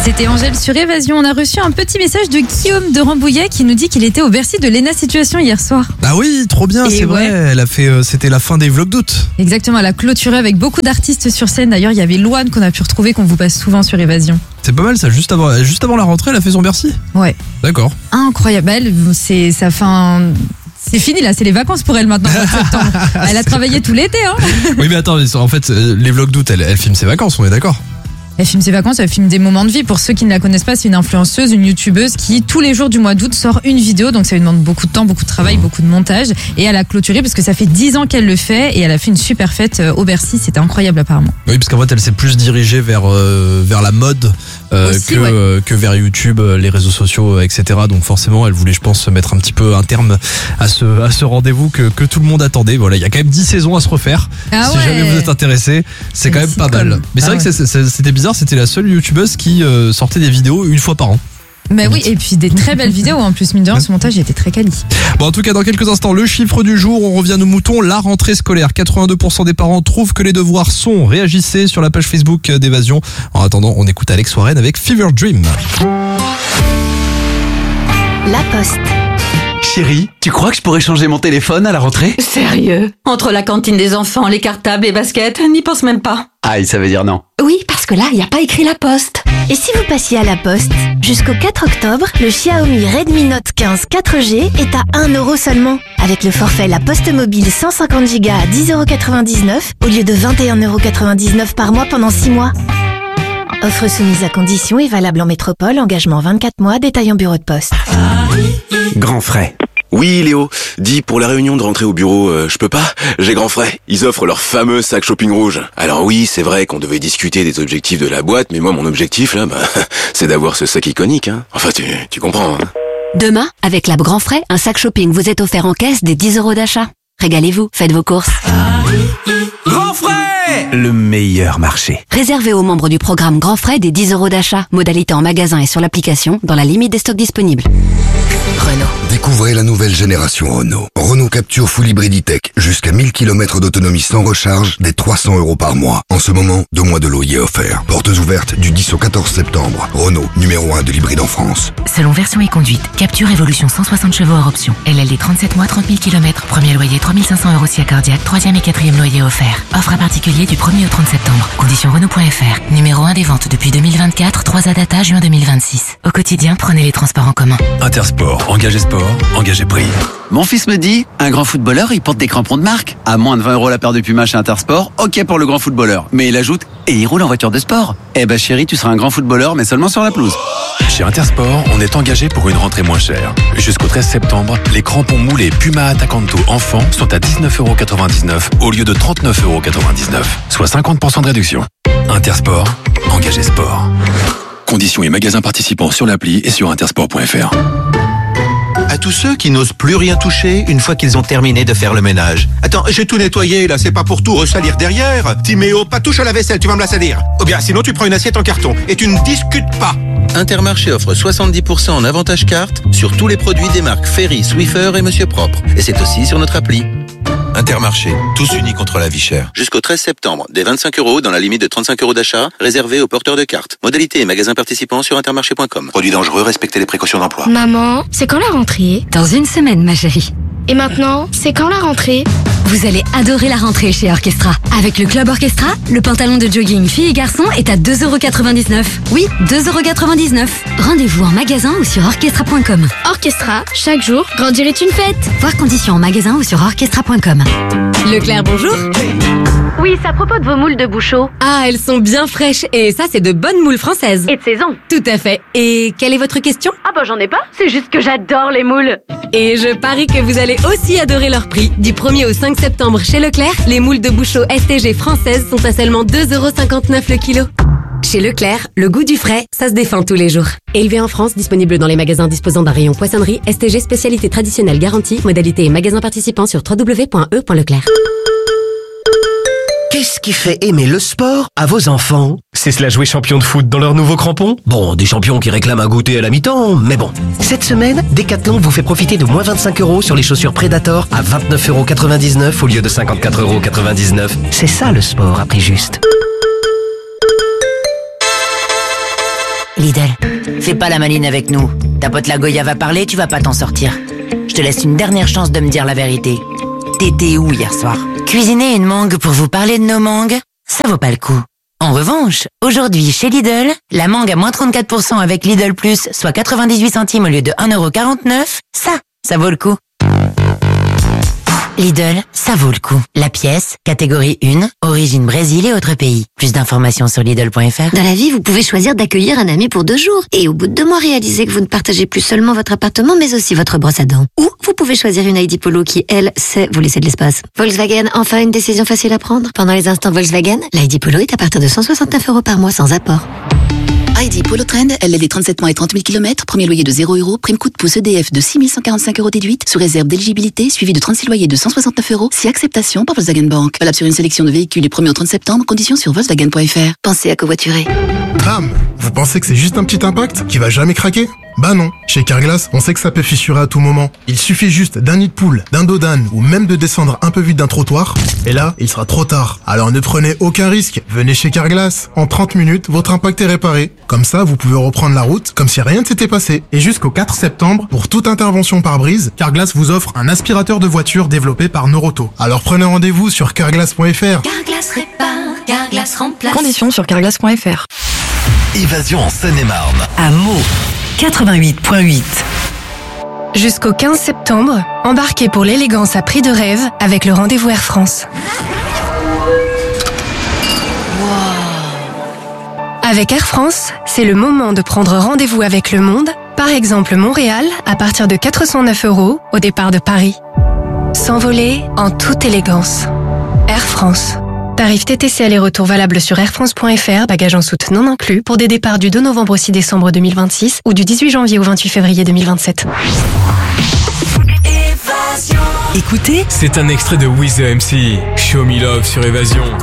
C'était Angèle sur Évasion. On a reçu un petit message de Guillaume de Rambouillet qui nous dit qu'il était au Bercy de Léna Situation hier soir. Ah oui, trop bien, Et c'est vrai. Elle a fait, c'était la fin des vlogs d'août. Exactement, elle a clôturé avec beaucoup d'artistes sur scène. D'ailleurs, il y avait Loane qu'on a pu retrouver, qu'on vous passe souvent sur Évasion. C'est pas mal ça, juste avant la rentrée, elle a fait son Bercy. Ouais. D'accord. Incroyable. Elle, c'est fini là, c'est les vacances pour elle maintenant. En septembre. Elle a travaillé tout l'été. Hein. Oui mais attends, en fait, les vlogs d'août, elle filme ses vacances, on est d'accord. Elle filme ses vacances, elle filme des moments de vie. Pour ceux qui ne la connaissent pas, c'est une influenceuse, une youtubeuse qui, tous les jours du mois d'août, sort une vidéo. Donc ça lui demande beaucoup de temps, beaucoup de travail, beaucoup de montage. Et elle a clôturé parce que ça fait 10 ans qu'elle le fait. Et elle a fait une super fête au Bercy. C'était incroyable apparemment. Oui, parce qu'en fait, elle s'est plus dirigée vers la mode Aussi, que vers YouTube, les réseaux sociaux, etc. Donc forcément, elle voulait, je pense, se mettre un petit peu un terme à ce rendez-vous que tout le monde attendait. Voilà, il y a quand même 10 saisons à se refaire. Ah si ouais. jamais vous êtes intéressé, c'est quand même pas mal. Mais c'est vrai que c'était bizarre, c'était la seule youtubeuse qui sortait des vidéos une fois par an. Mais oui, et puis des très belles vidéos en plus, mine de rien, ce montage était très quali. Bon, en tout cas, dans quelques instants, le chiffre du jour, on revient à nos moutons, la rentrée scolaire. 82% des parents trouvent que les devoirs sont. Réagissez sur la page Facebook d'Évasion. En attendant, on écoute Alex Warren avec Fever Dream. La Poste. Chérie, tu crois que je pourrais changer mon téléphone à la rentrée? Sérieux? Entre la cantine des enfants, les cartables, les baskets, n'y pense même pas. Aïe, ça veut dire non. Oui, parce que là, il n'y a pas écrit La Poste. Et si vous passiez à la Poste? Jusqu'au 4 octobre, le Xiaomi Redmi Note 15 4G est à 1 € seulement. Avec le forfait La Poste Mobile 150 Go à 10,99 € au lieu de 21,99 € par mois pendant 6 mois. Offre soumise à condition et valable en métropole, engagement 24 mois, détail en bureau de poste. Grand frais. Oui, Léo. Dis, pour la réunion de rentrée au bureau, je peux pas? J'ai grand frais. Ils offrent leur fameux sac shopping rouge. Alors oui, c'est vrai qu'on devait discuter des objectifs de la boîte, mais moi, mon objectif, là, c'est d'avoir ce sac iconique, hein. Enfin, tu comprends, hein. Demain, avec la Grand Frais, un sac shopping vous est offert en caisse des 10 € d'achat. Régalez-vous, faites vos courses. Grand frais! Le meilleur marché. Réservez aux membres du programme Grand Frais des 10 € d'achat. Modalité en magasin et sur l'application, dans la limite des stocks disponibles. Renault. Découvrez la nouvelle génération Renault. Renault Capture Full Hybrid E-Tech. Jusqu'à 1000 km d'autonomie sans recharge, dès 300 € par mois. En ce moment, 2 mois de loyer offert. Portes ouvertes du 10 au 14 septembre. Renault, numéro 1 de l'hybride en France. Selon version et conduite, Capture Evolution 160 chevaux hors option. LLD 37 mois, 30 000 km. Premier loyer 3500 € si accordiaque. 3e et 4e loyer offert. Offre à particulier du 1er au 30 septembre. Conditions Renault.fr. Numéro 1 des ventes depuis 2024. 3 data juin 2026. Au quotidien, prenez les transports en commun. Intersport. Engagé sport. Engagé prix. Mon fils me dit, un grand footballeur, il porte des crampons de marque. À moins de 20 € la paire de Puma chez Intersport, ok pour le grand footballeur. Mais il ajoute, et il roule en voiture de sport. Eh ben chérie, tu seras un grand footballeur, mais seulement sur la pelouse. Chez Intersport, on est engagé pour une rentrée moins chère. Jusqu'au 13 septembre, les crampons moulés Puma Attacanto enfants sont à 19,99 € au lieu de 39,99 €, soit 50% de réduction. Intersport, engagé sport. Conditions et magasins participants sur l'appli et sur intersport.fr. À tous ceux qui n'osent plus rien toucher une fois qu'ils ont terminé de faire le ménage. Attends, j'ai tout nettoyé, là, c'est pas pour tout ressalir derrière. Timéo, pas touche à la vaisselle, tu vas me la salir. Ou bien, sinon tu prends une assiette en carton et tu ne discutes pas. Intermarché offre 70% en avantage carte sur tous les produits des marques Ferry, Swiffer et Monsieur Propre. Et c'est aussi sur notre appli. Intermarché, tous unis contre la vie chère. Jusqu'au 13 septembre, des 25 € dans la limite de 35 € d'achat, réservés aux porteurs de cartes. Modalité et magasins participants sur intermarché.com. Produit dangereux, respectez les précautions d'emploi. Maman, c'est quand la rentrée? Dans une semaine, ma chérie. Et maintenant, c'est quand la rentrée? Vous allez adorer la rentrée chez Orchestra. Avec le Club Orchestra, le pantalon de jogging filles et garçons est à 2,99 €. Oui, 2,99 €. Rendez-vous en magasin ou sur orchestra.com. Orchestra, chaque jour, grandir est une fête. Voir conditions en magasin ou sur orchestra.com. Leclerc, bonjour. Oui, c'est à propos de vos moules de Bouchot. Ah, elles sont bien fraîches et ça, c'est de bonnes moules françaises. Et de saison. Tout à fait. Et quelle est votre question? Ah bah j'en ai pas, c'est juste que j'adore les moules. Et je parie que vous allez aussi adorer leur prix. Du 1er au 5 septembre chez Leclerc, les moules de Bouchot STG françaises sont à seulement 2,59 € le kilo. Chez Leclerc, le goût du frais, ça se défend tous les jours. Élevé en France, disponible dans les magasins disposant d'un rayon poissonnerie, STG spécialité traditionnelle garantie, modalité et magasins participants sur www.e.leclerc. Qu'est-ce qui fait aimer le sport à vos enfants? C'est se la jouer champion de foot dans leurs nouveaux crampons. Bon, des champions qui réclament un goûter à la mi-temps, mais bon. Cette semaine, Decathlon vous fait profiter de moins 25 € sur les chaussures Predator à 29,99 € au lieu de 54,99 €. C'est ça le sport à prix juste. Lidl, fais pas la maline avec nous. Ta pote la Goya va parler, tu vas pas t'en sortir. Je te laisse une dernière chance de me dire la vérité. T'étais où hier soir? Cuisiner une mangue pour vous parler de nos mangues, ça vaut pas le coup. En revanche, aujourd'hui chez Lidl, la mangue à moins 34% avec Lidl Plus, soit 98 centimes au lieu de 1,49€, ça vaut le coup. Lidl, ça vaut le coup. La pièce, catégorie 1, origine Brésil et autres pays. Plus d'informations sur Lidl.fr. Dans la vie, vous pouvez choisir d'accueillir un ami pour 2 jours. Et au bout de 2 mois, réaliser que vous ne partagez plus seulement votre appartement, mais aussi votre brosse à dents. Ou vous pouvez choisir une ID Polo qui, elle, sait vous laisser de l'espace. Volkswagen, enfin une décision facile à prendre. Pendant les instants Volkswagen, l'ID Polo est à partir de 169€ par mois sans apport. ID Polo Trend, LLD 37 mois et 30 000 km, premier loyer de 0€, prime coup de pouce EDF de 6 145€ déduite, sous réserve d'éligibilité, suivi de 36 loyers de 169€, si acceptation par Volkswagen Bank. Valable sur une sélection de véhicules du 1er au 30 septembre, conditions sur Volkswagen.fr. Pensez à covoiturer. Bam! Vous pensez que c'est juste un petit impact qui va jamais craquer? Bah non. Chez Carglass, on sait que ça peut fissurer à tout moment. Il suffit juste d'un nid de poule, d'un dos d'âne ou même de descendre un peu vite d'un trottoir. Et là, il sera trop tard. Alors ne prenez aucun risque. Venez chez Carglass. En 30 minutes, votre impact est réparé. Comme ça, vous pouvez reprendre la route comme si rien ne s'était passé. Et jusqu'au 4 septembre, pour toute intervention par brise, Carglass vous offre un aspirateur de voiture développé par Noroto. Alors prenez rendez-vous sur carglass.fr. Carglass répare, Carglass remplace. Conditions sur carglass.fr. Évasion en Seine-et-Marne. À Meaux, 88.8. Jusqu'au 15 septembre, embarquez pour l'élégance à prix de rêve avec le rendez-vous Air France. Avec Air France, c'est le moment de prendre rendez-vous avec le monde, par exemple Montréal, à partir de 409€ au départ de Paris. S'envoler en toute élégance. Air France. Tarif TTC aller-retour valable sur airfrance.fr, bagages en soute non inclus, pour des départs du 2 novembre au 6 décembre 2026 ou du 18 janvier au 28 février 2027. Écoutez, c'est un extrait de With the MC. Show Me Love sur Évasion.